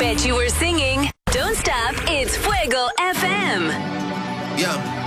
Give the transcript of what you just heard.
Bet you were singing. Don't stop. It's Fuego FM. Yeah.